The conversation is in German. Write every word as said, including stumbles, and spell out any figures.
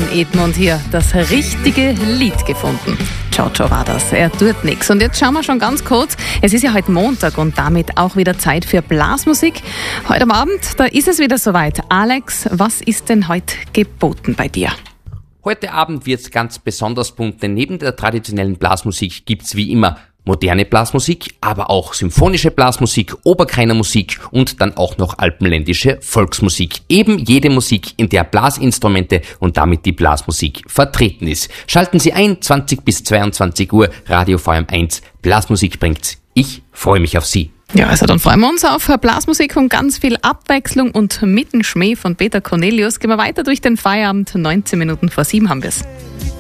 Edmund hier das richtige Lied gefunden. Ciao, ciao war das. Er tut nichts. Und jetzt schauen wir schon ganz kurz. Es ist ja heute Montag und damit auch wieder Zeit für Blasmusik. Heute am Abend, da ist es wieder soweit. Alex, was ist denn heute geboten bei dir? Heute Abend wird's ganz besonders bunt, denn neben der traditionellen Blasmusik gibt's wie immer moderne Blasmusik, aber auch symphonische Blasmusik, Oberkreiner Musik und dann auch noch alpenländische Volksmusik. Eben jede Musik, in der Blasinstrumente und damit die Blasmusik vertreten ist. Schalten Sie ein, zwanzig bis zweiundzwanzig Uhr, Radio V M eins. Blasmusik bringt's. Ich freue mich auf Sie. Ja, also dann freuen wir uns auf Blasmusik und ganz viel Abwechslung und mit dem Schmäh von Peter Cornelius gehen wir weiter durch den Feierabend. neunzehn Minuten vor sieben haben wir's.